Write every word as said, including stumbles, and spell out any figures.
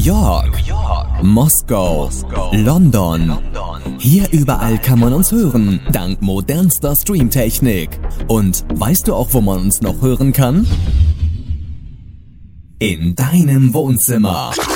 York, New York, Moskau, Moskau, London. London. Hier überall kann man uns hören, dank modernster Streamtechnik. Und weißt du auch, wo man uns noch hören kann? In deinem Wohnzimmer.